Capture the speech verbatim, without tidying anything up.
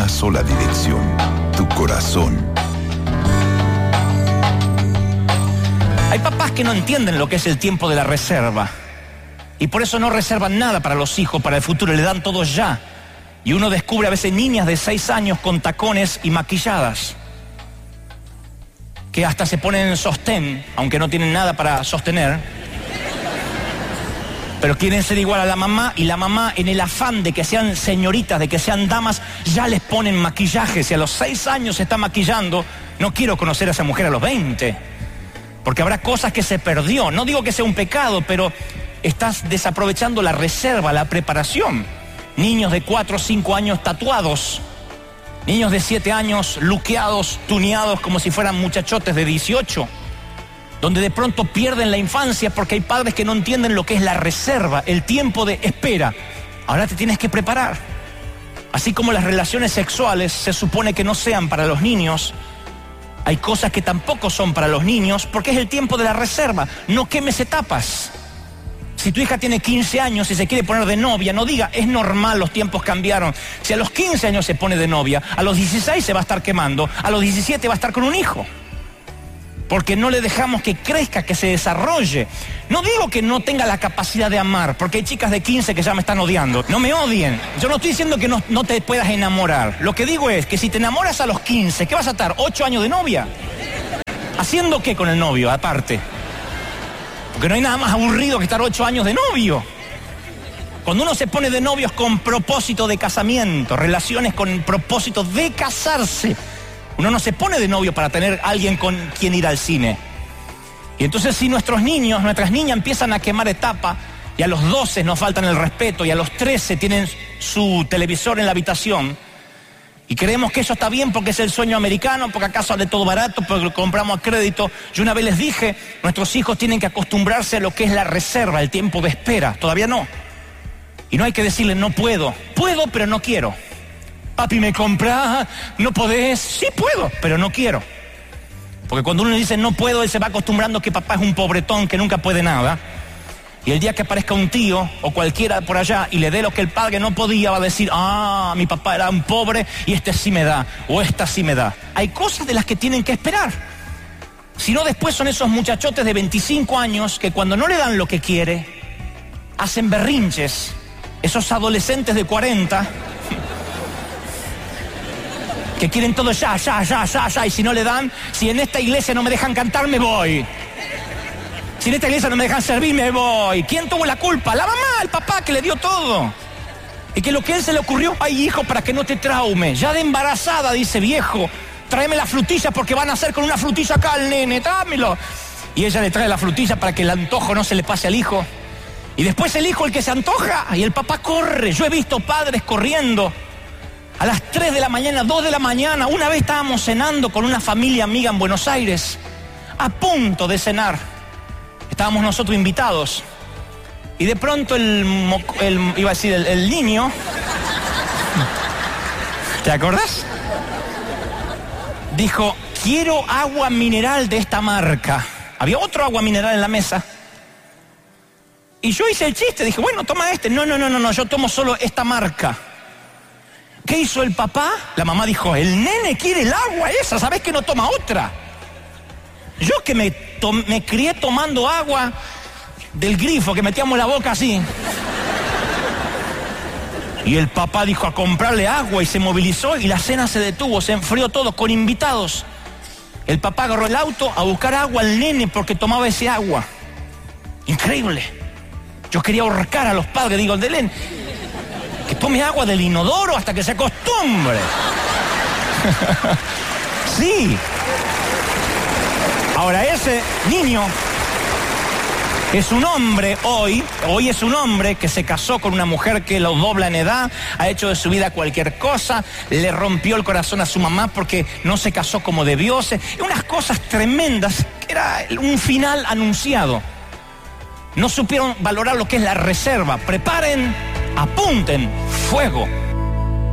una sola dirección, tu corazón. Hay papás que no entienden lo que es el tiempo de la reserva y por eso no reservan nada para los hijos, para el futuro, le dan todo ya. Y uno descubre a veces niñas de seis años con tacones y maquilladas, que hasta se ponen en sostén, aunque no tienen nada para sostener, pero quieren ser igual a la mamá, y la mamá, en el afán de que sean señoritas, de que sean damas, ya les ponen maquillaje. Si a los seis años se está maquillando, no quiero conocer a esa mujer a los veinte, porque habrá cosas que se perdió. No digo que sea un pecado, pero estás desaprovechando la reserva, la preparación. Niños de cuatro o cinco años tatuados, niños de siete años luqueados, tuneados como si fueran muchachotes de dieciocho, donde de pronto pierden la infancia porque hay padres que no entienden lo que es la reserva, el tiempo de espera. Ahora te tienes que preparar. Así como las relaciones sexuales se supone que no sean para los niños, hay cosas que tampoco son para los niños porque es el tiempo de la reserva. No quemes etapas. Si tu hija tiene quince años y se quiere poner de novia, no diga, es normal, los tiempos cambiaron. Si a los quince años se pone de novia, a los dieciséis se va a estar quemando, a los diecisiete va a estar con un hijo. Porque no le dejamos que crezca, que se desarrolle. No digo que no tenga la capacidad de amar, porque hay chicas de quince que ya me están odiando. No me odien. Yo no estoy diciendo que no, no te puedas enamorar. Lo que digo es que si te enamoras a los quince, ¿qué vas a estar? ¿ocho años de novia? ¿Haciendo qué con el novio, aparte? Porque no hay nada más aburrido que estar ocho años de novio. Cuando uno se pone de novios con propósito de casamiento, relaciones con propósito de casarse, uno no se pone de novio para tener alguien con quien ir al cine. Y entonces si nuestros niños, nuestras niñas empiezan a quemar etapa, y a los doce nos faltan el respeto, y a los trece tienen su televisor en la habitación, y creemos que eso está bien porque es el sueño americano, porque acá sale todo barato, porque lo compramos a crédito. Yo una vez les dije, nuestros hijos tienen que acostumbrarse a lo que es la reserva, el tiempo de espera. Todavía no. Y no hay que decirle, no puedo. Puedo, pero no quiero. Papi, ¿me compras? ¿No podés? Sí puedo, pero no quiero. Porque cuando uno le dice no puedo, él se va acostumbrando que papá es un pobretón que nunca puede nada. Y el día que aparezca un tío o cualquiera por allá y le dé lo que el padre no podía, va a decir, ah, mi papá era un pobre y este sí me da, o esta sí me da. Hay cosas de las que tienen que esperar. Si no, después son esos muchachotes de veinticinco años que cuando no le dan lo que quiere, hacen berrinches. Esos adolescentes de cuarenta... que quieren todo ya, ya, ya, ya, ya, y si no le dan, si en esta iglesia no me dejan cantar, me voy. Si en esta iglesia no me dejan servir, me voy. ¿Quién tuvo la culpa? La mamá, el papá, que le dio todo. Y que lo que a él se le ocurrió, ay hijo, para que no te traume. Ya de embarazada, dice, viejo, tráeme la frutilla porque van a hacer con una frutilla acá al nene, tráemelo. Y ella le trae la frutilla para que el antojo no se le pase al hijo. Y después el hijo el que se antoja, y el papá corre. Yo he visto padres corriendo. A las tres de la mañana, dos de la mañana, una vez estábamos cenando con una familia amiga en Buenos Aires, a punto de cenar. Estábamos nosotros invitados. Y de pronto el, el iba a decir, el, el niño, ¿te acordás? Dijo, quiero agua mineral de esta marca. Había otro agua mineral en la mesa. Y yo hice el chiste, dije, bueno, toma este. No, no, no, no, no, yo tomo solo esta marca. ¿Qué hizo el papá? La mamá dijo, el nene quiere el agua esa, ¿sabés que no toma otra? Yo que me, me crié tomando agua del grifo, que metíamos la boca así. Y el papá dijo a comprarle agua y se movilizó y la cena se detuvo, se enfrió todo con invitados. El papá agarró el auto a buscar agua al nene porque tomaba ese agua. Increíble. Yo quería ahorcar a los padres, digo, de nene, que tome agua del inodoro hasta que se acostumbre. Sí. Ahora ese niño es un hombre hoy, hoy es un hombre que se casó con una mujer que lo dobla en edad, ha hecho de su vida cualquier cosa, le rompió el corazón a su mamá porque no se casó como debió, se, unas cosas tremendas, que era un final anunciado. No supieron valorar lo que es la reserva. Preparen, apunten, fuego.